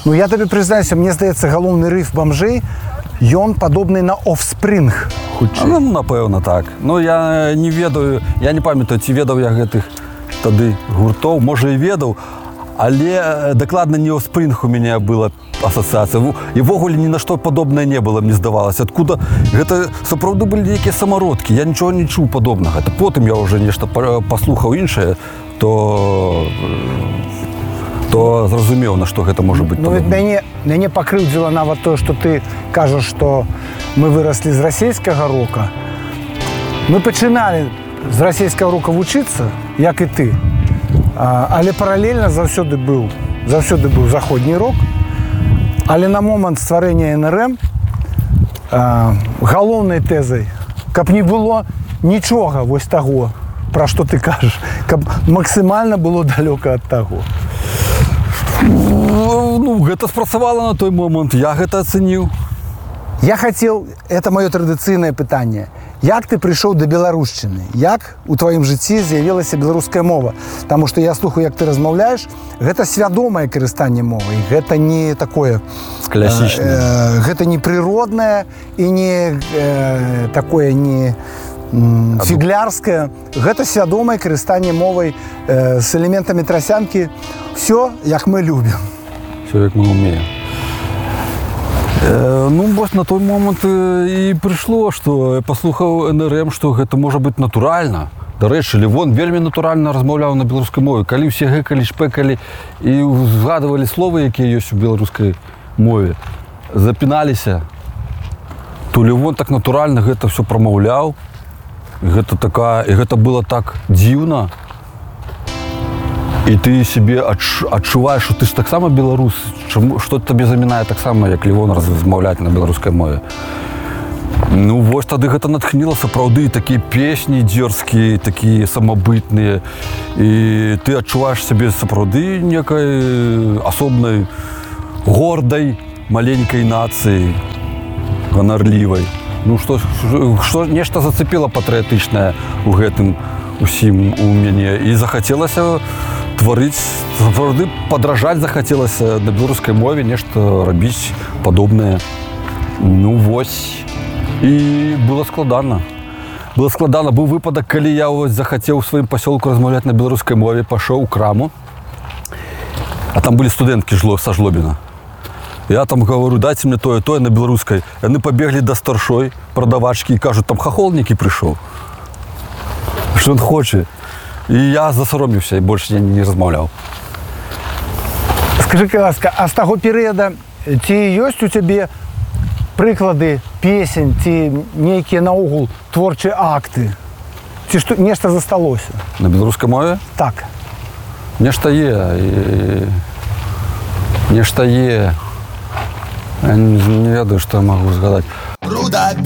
Ну, я табе прызнаюся, мне здаецца, галоўны рыф бамжэй, ён падобны на Offspring. Ну, напэўна, так. Ну, я не ведаю, я не памятаю, ці ведаў я гэтых тады гуртоў, можа, і ведаў, але дакладна не Offspring у мяне была асацыяцыя. І ввогуле ні на што падобнае не было, мне здавалася. Адкуда гэта сапраўды былі нейкія самародкі, я нічога не чуў падобнага. Потым я ўжо нешта паслухаў іншае, то зразумеў, на што гэта можа быць. Ну, мяне пакрыўдзіла нават тое, што ты кажаш, што мы выраслі з расейскага рока. Мы пачыналі з расейскага рока вучыцца, як і ты, але паралельна заўсёды быў заходні рок. Але на момант стварэння НРМ галоўнай тэзай, каб не было нічога вось таго, пра што ты кажаш, каб максімальна было далёка ад таго. Ну, гэта спрацавала на той момант, я гэта ацэніў. Я хацеў, это маё традыцыйнае пытанне, як ты прыйшоў да беларушчыны? Як у тваім жыцці з'явілася беларуская мова? Таму што я слухаю, як ты размаўляеш, гэта свядомае карыстанне мовай, гэта не такое класічнае. Гэта не прыроднае і не такое не фіглярскае. Гэта свядомае карыстанне мовай з элементамі трасянкі. Всё, як мы любім. Всё, як мы умеем. Ну, вось на той момант і прыйшло, што я паслухаў НРМ, што гэта можа быць натуральна. Дарэчы, Левон вельмі натуральна размаўляў на беларускай мове. Калі ўсе гэкалі, шпэкалі і згадывалі словы, якія ёсць у беларускай мове, запіналіся, то Левон так натуральна гэта ўсё прамаўляў. І гэта было так дзіўна. І ты сябе адчуваеш, што ты ж таксама беларус. Што табе замінае таксама, як Левон размаўляць на беларускай мове. Ну, вось тады гэта натхніла сапраўды такія песні дзёрзкія, такія самабытныя. І ты адчуваеш сябе сапраўды некай асобнай, гордай, маленькай нацыі, ганарлівай. Ну, што нешта зацепіла патрыятычнае ў гэтым усім у мяне. І захацелася тварыць, сапраўды падражаць захацелася на беларускай мове, нешта рабіць падобнае. Ну, вось. І было складана. Быў выпадак, калі я захацеў у сваім пасёлку размаўляць на беларускай мове, пашоў у краму, а там былі студэнткі са Жлобіна. Я там говорю, дайце мне тое на беларускай. Яны пабеглі да старшой прадавачкі і кажуць, там хахолнікі прыйшоў. Што ён хоча. І я засароміўся і больш не размаўляў. Скажы, ласка, а з таго перыяда ці ёсць у цябе прыклады песень, ці нейкія наогул творчыя акты? Ці што нешта засталося? На беларускай мове? Так. Нешта є. Нешта є. Я не ведаю, што я магу згадаць.